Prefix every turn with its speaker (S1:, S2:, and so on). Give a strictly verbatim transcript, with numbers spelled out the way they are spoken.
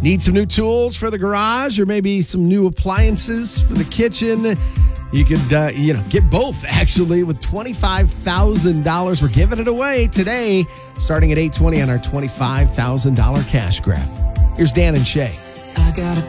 S1: Need some new tools for the garage or maybe some new appliances for the kitchen? You could, uh, you know, get both, actually, with twenty-five thousand dollars. We're giving it away today, starting at eight twenty on our twenty-five thousand dollars cash grab. Here's Dan and Shay.
S2: I got a